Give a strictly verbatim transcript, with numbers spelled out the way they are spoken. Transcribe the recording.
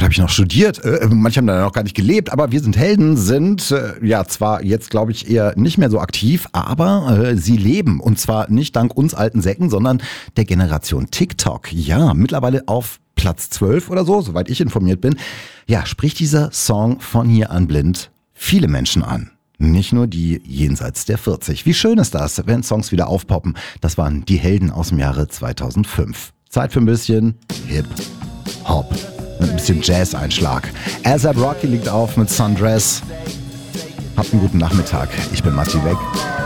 habe ich noch studiert. Äh, manche haben da noch gar nicht gelebt, aber Wir sind Helden sind äh, ja zwar jetzt, glaube ich, eher nicht mehr so aktiv, aber äh, sie leben. Und zwar nicht dank uns alten Säcken, sondern der Generation TikTok. Ja, mittlerweile auf Platz zwölf oder so, soweit ich informiert bin. Ja, spricht dieser Song von hier an blind viele Menschen an. Nicht nur die jenseits der vierzig. Wie schön ist das, wenn Songs wieder aufpoppen. Das waren die Helden aus dem Jahre zweitausendfünf. Zeit für ein bisschen Hip-Hop. Mit ein bisschen Jazz-Einschlag. A$ap Rocky liegt auf mit Sundress. Habt einen guten Nachmittag. Ich bin Matti Weg.